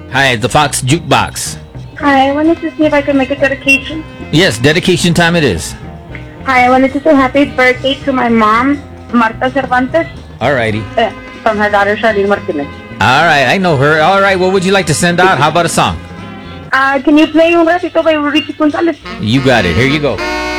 Hi, the Fox Jukebox. Hi, I wanted to see if I could make a dedication. Yes, dedication time it is. Hi, I wanted to say happy birthday to my mom, Marta Cervantes, Alrighty. from her daughter, Charlene Martinez. Alright, I know her. Alright, what would you like to send out? How about a song? Can you play Un Ratito by Ricky Gonzalez? You got it. Here you go.